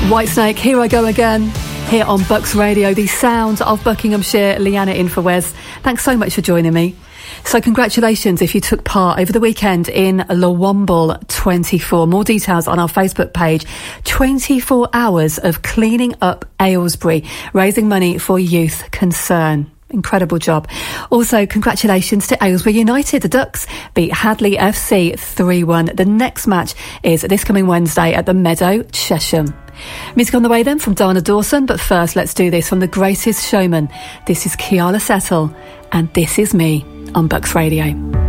Whitesnake, Here I Go Again, here on Bucks Radio, the sound of Buckinghamshire. Leanna in for Wes. Thanks so much for joining me. So congratulations if you took part over the weekend in Lawomble 24. More details on our Facebook page. 24 hours of cleaning up Aylesbury, raising money for Youth Concern. Incredible job. Also, congratulations to Aylesbury United. The Ducks beat Hadley FC 3-1. The next match is this coming Wednesday at the Meadow, Chesham. Music on the way then from Dana Dawson, but first let's do this from The Greatest Showman. This is Keala Settle, and This Is Me on Bucks Radio.